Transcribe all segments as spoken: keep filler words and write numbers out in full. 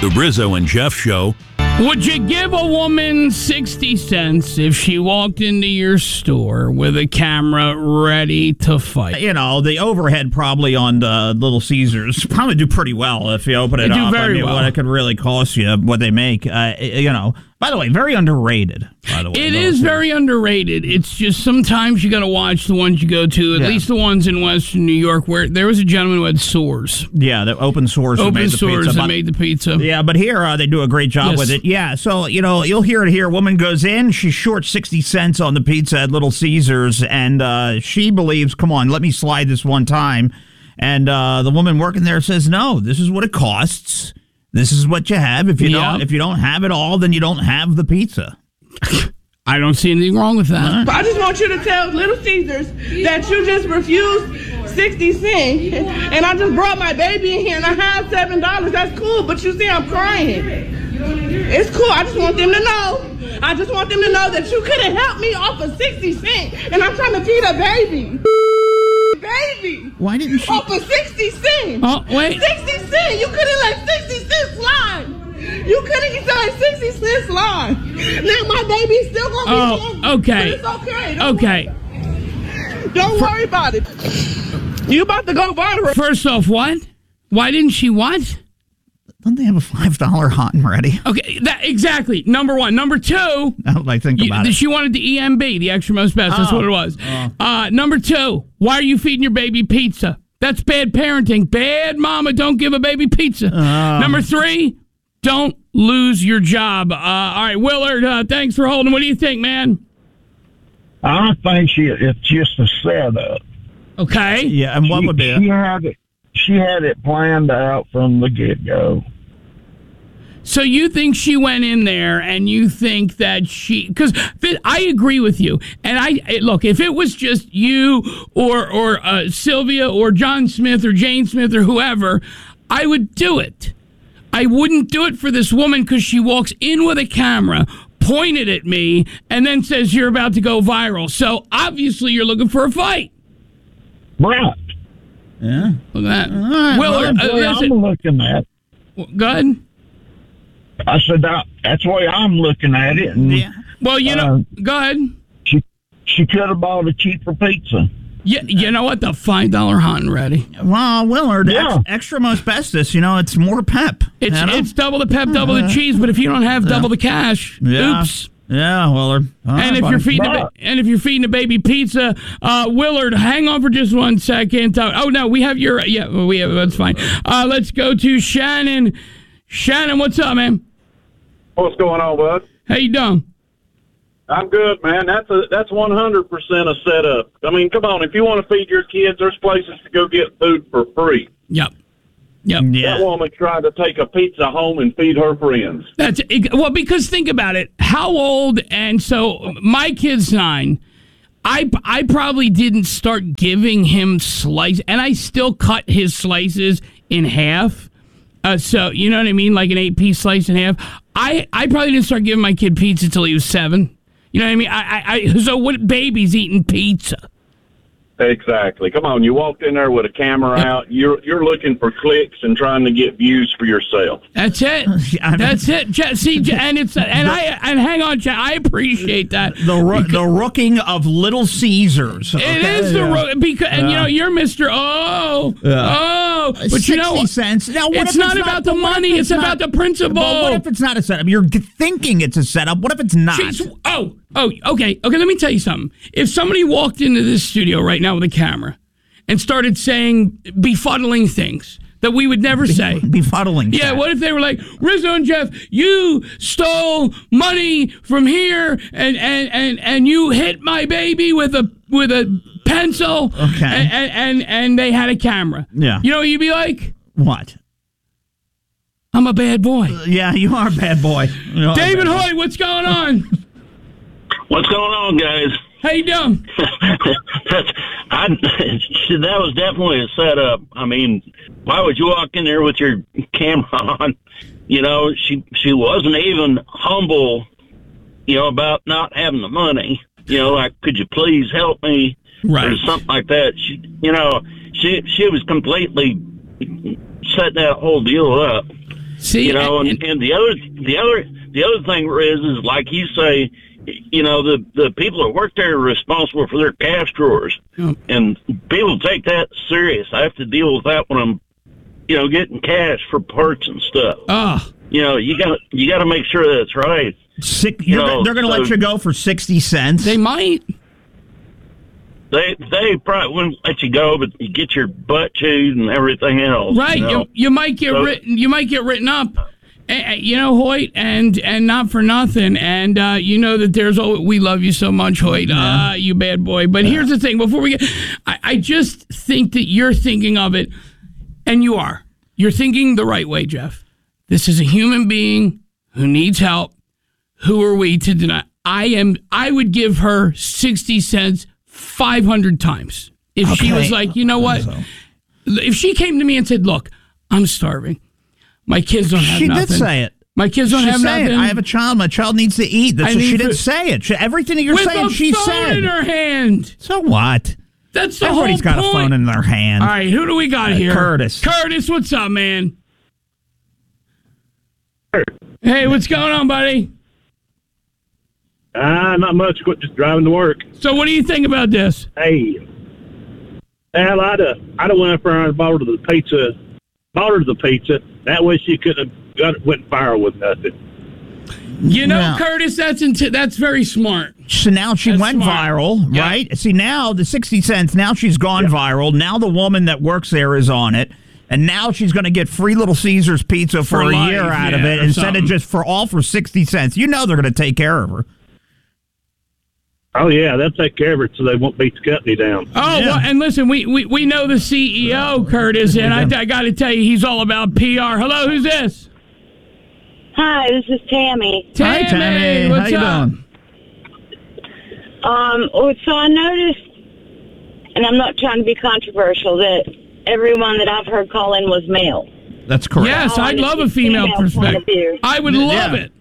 The Rizzo and Jeff Show. Would you give a woman sixty cents if she walked into your store with a camera ready to fight? You know, the overhead probably on the Little Caesars probably do pretty well if you open it They do up. very I mean, well. what it could really cost you, what they make. Uh, you know, by the way, very underrated. By the way, It Little is Caesars. very underrated. It's just sometimes you got to watch the ones you go to, at Yeah. least the ones in Western New York, where there was a gentleman who had sores. Yeah, the open source who Open made the source pizza. that But- made the pizza. Yeah, but here uh, they do a great job Yes. with it. Yeah, so, you know, you'll hear it here. A woman goes in, she's short sixty cents on the pizza at Little Caesars, and uh, she believes, come on, let me slide this one time. And uh, the woman working there says, no, this is what it costs. This is what you have. If you Yeah. don't if you don't have it all, then you don't have the pizza. I don't see anything wrong with that. I just want you to tell Little Caesars that you just refused sixty cents, and I just brought my baby in here and I had seven dollars. That's cool, but you see I'm crying. It's cool. I just want them to know. I just want them to know that you couldn't help me off of sixty cents, and I'm trying to feed a baby. Baby. Why didn't she? Off of sixty cents. Oh, wait. sixty cents. You couldn't let sixty cents slide. You couldn't let sixty cents slide. Now my baby's still gonna be Oh, hungry, okay. but it's okay. Don't Okay. worry. Don't worry about it. You about to go viral. First off, what? Why didn't she what? Don't they have a five dollar hot and ready? Okay, that exactly. Number one. Number two, Now that I think you, about it. she wanted the E M B, the extra most best. That's Oh. what it was. Uh, number two, why are you feeding your baby pizza? That's bad parenting. Bad mama, don't give a baby pizza. Number three, don't lose your job. Uh, all right, Willard, uh, thanks for holding. What do you think, man? I think she, it's just a setup. Okay. Yeah, and what she, would be she it? had it? She had it planned out from the get go. So you think she went in there, and you think that she? Because I agree with you. And I look, if it was just you or or uh, Sylvia or John Smith or Jane Smith or whoever, I would do it. I wouldn't do it for this woman because she walks in with a camera, pointed at me, and then says you're about to go viral. So obviously you're looking for a fight. Right. Yeah. Look at that. right, Willard, That's uh, the way listen, I'm looking at it. go ahead. I said that, that's the way I'm looking at it. And Yeah. Well, you know, Uh, go ahead. she she could have bought a cheaper pizza. Yeah, you know what? The five dollar hot and ready. Well, Willard, Yeah. ex- extra most bestest, you know, it's more pep. It's you know? it's double the pep, double the cheese. But if you don't have double the cash, Yeah. oops. Yeah, Willard. All And right, if buddy. you're feeding a ba- But- and if you're feeding a baby pizza, uh, Willard, hang on for just one second. Uh, oh no, we have your yeah, well, we have that's fine. Uh, let's go to Shannon. Shannon, what's up, man? What's going on, bud? How you doing? I'm good, man. That's a that's one hundred percent a setup. I mean, come on. If you want to feed your kids, there's places to go get food for free. Yep. Yep. Yeah. That woman tried to take a pizza home and feed her friends. That's well, because think about it. How old? And so my kid's nine. I I probably didn't start giving him slice, and I still cut his slices in half. Uh, so you know what I mean, like an eight piece slice in half. I I probably didn't start giving my kid pizza till he was seven. You know what I mean? I I, I so what baby's eating pizza? Exactly. Come on. You walked in there with a camera Yep. out. You're you're looking for clicks and trying to get views for yourself. That's it. I mean- That's it. Je- See, Je- and it's and I and hang on, Je- I appreciate that. The ro- the rooking of Little Caesars. It okay? is the Yeah. ro- because and you know you're Mister Oh oh, but sixty you know cents. Now, what it's if not about the what if money; it's not- about the principle. But what if it's not a setup? You're g- thinking it's a setup. What if it's not? Jeez, oh oh okay okay. Let me tell you something. If somebody walked into this studio right now with a camera and started saying befuddling things that we would never say. Befuddling. Yeah, chat. what if they were like, Rizzo and Jeff, you stole money from here and, and, and, and you hit my baby with a with a pencil. Okay. And, and, and, and they had a camera. Yeah. You know what you'd be like? What? I'm a bad boy. Yeah, you are a bad boy. You are a David bad boy. Hoy, what's going on? What's going on, guys? How you doing? That's I. That was definitely a setup. I mean, why would you walk in there with your camera on? You know, she she wasn't even humble. You know, about not having the money. You know, like, could you please help me? Right. Or something like that. She, you know, she she was completely setting that whole deal up. See, you know, and, and- and the other, the other, the other thing is, is like you say, you know, the the people that work there are responsible for their cash drawers, Yep. and people take that serious. I have to deal with that when I'm, you know, getting cash for parts and stuff. Oh, You know, you got you got to make sure that's right. Six, You you're, know, they're going to so- let you go for sixty cents. they might. They they probably wouldn't let you go, but you get your butt chewed and everything else. Right. You You, know? you might get So- written. You might get written up. Eh, You know, Hoyt, and and not for nothing. And uh, you know that there's. Oh, we love you so much, Hoyt. Ah, you bad boy. But here's the thing. Before we get, I, I just think that you're thinking of it, and you are. You're thinking the right way, Jeff. This is a human being who needs help. Who are we to deny? I am. I would give her sixty cents five hundred times if she Okay. was like, you know what? If she came to me and said, "Look, I'm starving. My kids don't have She nothing. did say it. My kids don't She's have saying, nothing. I have a child. My child needs to eat. That's I what she need didn't to- say it. She, everything that you're with saying, a she phone said. in her hand. So what? That's the Everybody's whole got point. a phone in their hand. All right, who do we got Uh, here? Curtis. Curtis, what's up, man? Hey, what's going on, buddy? Ah, not much. Quit just driving to work. So, what do you think about this? Hey, hell, I'd have, I'd have went up there and bought her the pizza, bought her the pizza. That way she couldn't have got went viral with nothing. You know, Yeah. Curtis, that's into, that's very smart. So now she That's went smart. viral, Yeah. right? See, now the sixty cents, now she's gone viral. Now the woman that works there is on it. And now she's going to get free Little Caesars pizza for, For a life, year out of yeah, it or instead something. of just for all for sixty cents. You know they're going to take care of her. Oh yeah, they'll take care of it so they won't beat the company down. Oh, Yeah. well, and listen, we, we, we know the C E O, Curtis, and I, I got to tell you, he's all about P R. Hello, who's this? Hi, this is Tammy. Hi, Tammy. What's How you up? doing? Um, oh, so I noticed, and I'm not trying to be controversial, that everyone that I've heard call in was male. That's correct. Yes, Oh, I'd and love a it's female female point perspective. of view. I would Yeah. love it.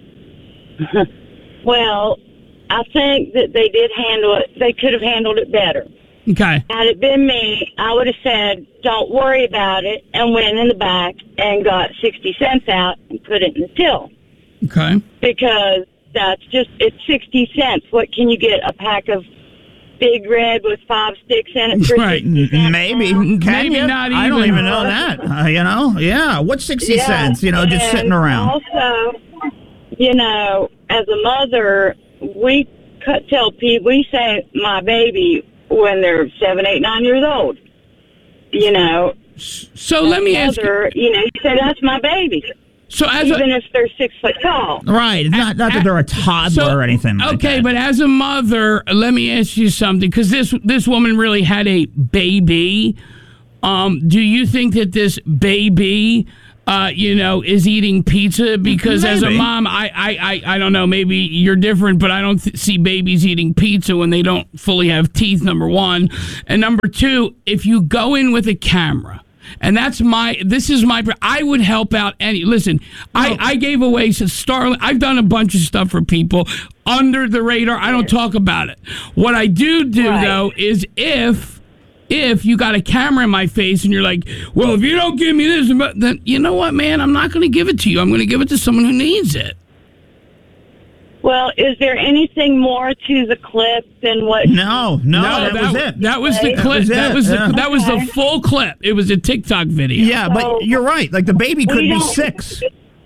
Well, I think that they did handle it. They could have handled it better. Okay. Had it been me, I would have said, don't worry about it, and went in the back and got sixty cents out and put it in the till. Okay. Because that's just, it's sixty cents. What can you get? A pack of Big Red with five sticks in it? For Right. sixty cents Maybe. now? Can Maybe you? not I don't even. even know that. Uh, you know? Yeah. What's sixty Yeah, cents? You know, just and sitting around. Also, you know, as a mother, we cut, tell people, we say my baby when they're seven, eight, nine years old. You know, So let me ask you. mother, you know, you say that's my baby, So as even a, if they're six foot tall. Right. It's not, not that they're a toddler so- or anything like okay, that. but as a mother, let me ask you something because this this woman really had a baby. Um, do you think that this baby, uh, you know, is eating pizza? Because as a Maybe. mom, I, I, I, I don't know. Maybe you're different, but I don't th- see babies eating pizza when they don't fully have teeth. Number one, and number two, if you go in with a camera. And that's my, this is my, I would help out any, listen, I, I gave away some Starlink, I've done a bunch of stuff for people under the radar. I don't talk about it. What I do do, Right. though, is if, if you got a camera in my face and you're like, well, if you don't give me this, then you know what, man, I'm not going to give it to you. I'm going to give it to someone who needs it. Well, is there anything more to the clip than what? No, no, that, was w- it. That was the That clip. was That it, was the, yeah. that was the Okay. full clip. It was a TikTok video. Yeah, but So- you're right. Like the baby could We be don't- six.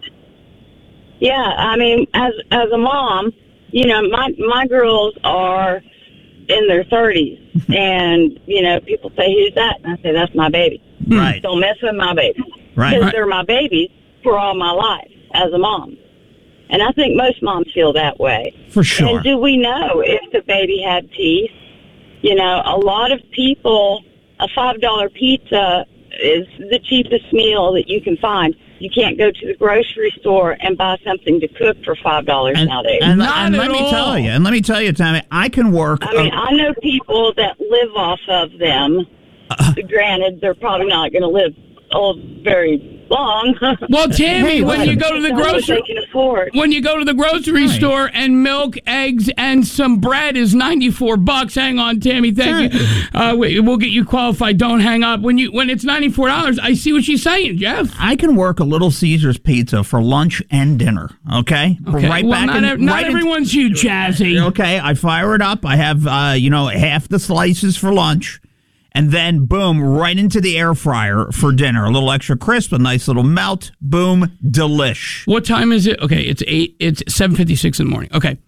Yeah, I mean, as as a mom, you know, my my girls are in their thirties, and you know, people say, "Who's that?" And I say, "That's my baby." Right. Don't mess with my baby, Right. because they're my babies for all my life as a mom. And I think most moms feel that way. For sure. And do we know if the baby had teeth? You know, a lot of people, a five dollar pizza is the cheapest meal that you can find. You can't go to the grocery store and buy something to cook for five dollars And, nowadays. and, Not and at let me all. tell you, and let me tell you, Tommy, I can work. I mean, uh, I know people that live off of them. Uh. Granted, they're probably not going to live old, very long. Well, Tammy, Hey, when listen. you go to the That's what grocery they can afford. when you go to the grocery Right. store and milk, eggs, and some bread is ninety-four bucks. Hang on, Tammy. Thank you. Uh, wait, we'll get you qualified. Don't hang up. When you when it's ninety-four dollars, I see what she's saying, Jeff. I can work a Little Caesars pizza for lunch and dinner. Okay, Okay. right well, back. not, in, ev- not right in- everyone's you, Jazzy. Okay, I fire it up. I have, uh, you know, half the slices for lunch, and then boom, right into the air fryer for dinner. A little extra crisp, a nice little melt. Boom, delish. What time is it? Okay, it's eight. It's seven fifty-six in the morning. Okay,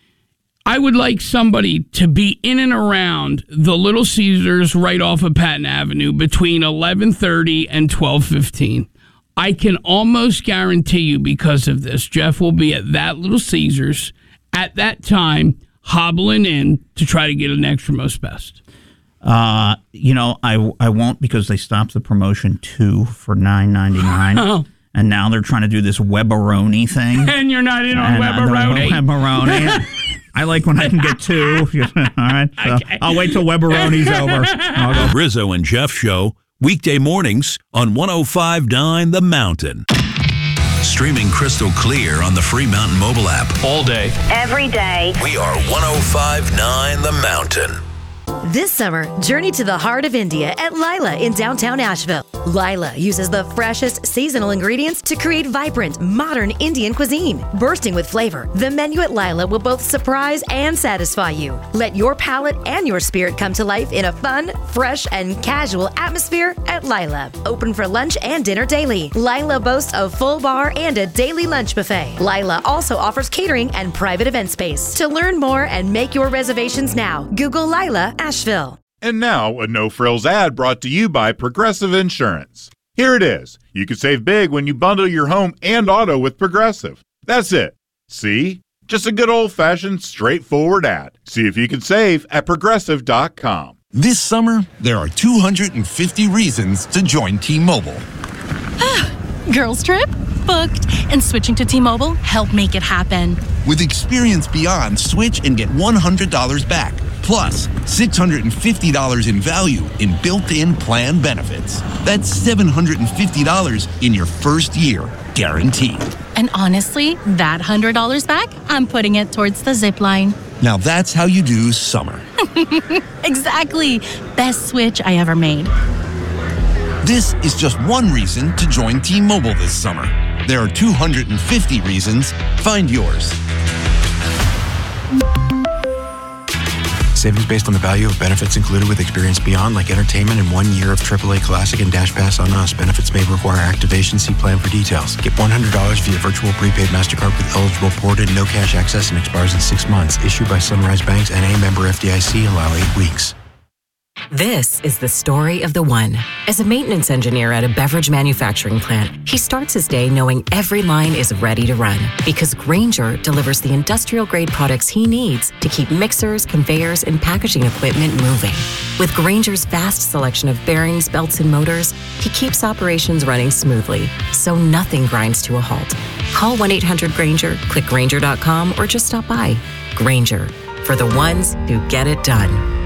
I would like somebody to be in and around the Little Caesars right off of Patton Avenue between eleven thirty and twelve fifteen. I can almost guarantee you, because of this, Jeff will be at that Little Caesars at that time, hobbling in to try to get an extra most best. Uh, you know, I, I won't, because they stopped the promotion two for nine ninety-nine, Oh. and now they're trying to do this Weberoni thing. And you're not in on And, uh, the Weberoni. Weberoni. I like when I can get two. All right, so Okay. I'll wait till Weberoni's over. I'll go. Rizzo and Jeff Show, weekday mornings on one oh five point nine The Mountain. Streaming crystal clear on the free Mountain mobile app. All day. Every day. We are one oh five point nine The Mountain. This summer, journey to the heart of India at Lila in downtown Asheville. Lila uses the freshest seasonal ingredients to create vibrant, modern Indian cuisine. Bursting with flavor, the menu at Lila will both surprise and satisfy you. Let your palate and your spirit come to life in a fun, fresh, and casual atmosphere at Lila. Open for lunch and dinner daily. Lila boasts a full bar and a daily lunch buffet. Lila also offers catering and private event space. To learn more and make your reservations now, Google Lila Asheville. And now, a no-frills ad brought to you by Progressive Insurance. Here it is. You can save big when you bundle your home and auto with Progressive. That's it. See? Just a good old-fashioned, straightforward ad. See if you can save at progressive dot com. This summer, there are two hundred fifty reasons to join T-Mobile. Girls trip? Booked. And switching to T-Mobile helped make it happen. With Experience Beyond, switch and get one hundred dollars back. Plus, six hundred fifty dollars in value in built-in plan benefits. That's seven hundred fifty dollars in your first year, guaranteed. And honestly, that one hundred dollars back, I'm putting it towards the zip line. Now that's how you do summer. Exactly. Best switch I ever made. This is just one reason to join T-Mobile this summer. There are two hundred fifty reasons. Find yours. Savings based on the value of benefits included with Experience Beyond, like entertainment and one year of triple A Classic and Dash Pass on us. Benefits may require activation. See plan for details. Get one hundred dollars via virtual prepaid MasterCard with eligible ported, no cash access, and expires in six months. Issued by Sunrise Banks and a member F D I C. Allow eight weeks. This is the story of the one. As a maintenance engineer at a beverage manufacturing plant, he starts his day knowing every line is ready to run because Grainger delivers the industrial-grade products he needs to keep mixers, conveyors, and packaging equipment moving. With Grainger's vast selection of bearings, belts, and motors, he keeps operations running smoothly, so nothing grinds to a halt. Call one eight hundred Grainger, click Grainger dot com, or just stop by. Grainger, for the ones who get it done.